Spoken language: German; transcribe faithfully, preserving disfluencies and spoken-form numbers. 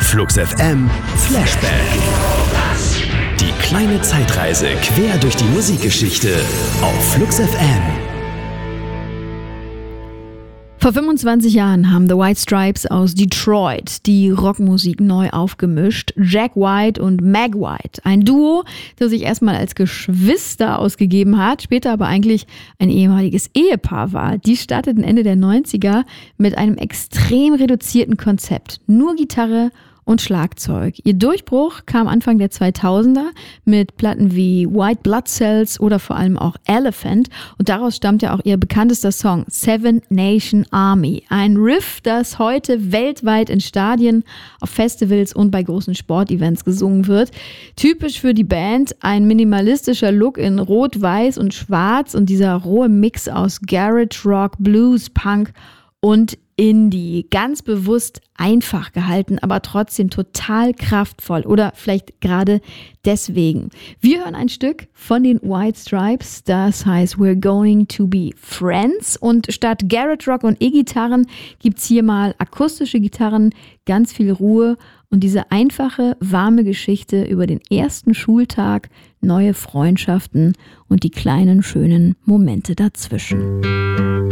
Flux F M Flashback. Die kleine Zeitreise quer durch die Musikgeschichte auf Flux F M. Vor fünfundzwanzig Jahren haben The White Stripes aus Detroit die Rockmusik neu aufgemischt. Jack White und Meg White, ein Duo, das sich erstmal als Geschwister ausgegeben hat, später aber eigentlich ein ehemaliges Ehepaar war. Die starteten Ende der neunziger mit einem extrem reduzierten Konzept. Nur Gitarre und Schlagzeug. Ihr Durchbruch kam Anfang der zweitausender mit Platten wie White Blood Cells oder vor allem auch Elephant, und daraus stammt ja auch ihr bekanntester Song Seven Nation Army. Ein Riff, das heute weltweit in Stadien, auf Festivals und bei großen Sportevents gesungen wird. Typisch für die Band ein minimalistischer Look in Rot, Weiß und Schwarz und dieser rohe Mix aus Garage Rock, Blues, Punk und Indie. Ganz bewusst einfach gehalten, aber trotzdem total kraftvoll, oder vielleicht gerade deswegen. Wir hören ein Stück von den White Stripes, das heißt We're Going to Be Friends, und statt Garage Rock und E-Gitarren gibt's hier mal akustische Gitarren, ganz viel Ruhe und diese einfache, warme Geschichte über den ersten Schultag, neue Freundschaften und die kleinen, schönen Momente dazwischen.